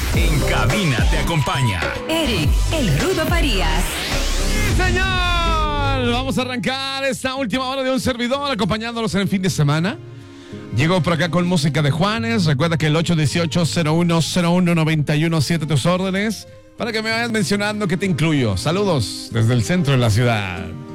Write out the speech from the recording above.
En cabina te acompaña Eric, el Rudo Farías. Señor, vamos a arrancar esta última hora de un servidor acompañándolos en el fin de semana. Llego por acá con música de Juanes. Recuerda que el 818-0101-917 tus órdenes para que me vayas mencionando qué te incluyo. Saludos desde el centro de la ciudad.